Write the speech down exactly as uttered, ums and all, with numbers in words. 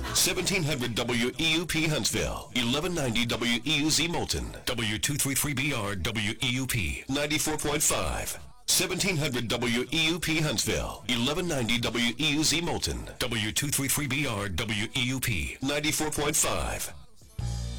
seventeen hundred W E U P Huntsville, eleven ninety W E U Z Moulton, W two thirty-three B R W E U P ninety-four point five. seventeen hundred W E U P Huntsville, eleven ninety W E U Z Moulton, W two thirty-three B R W E U P ninety-four point five.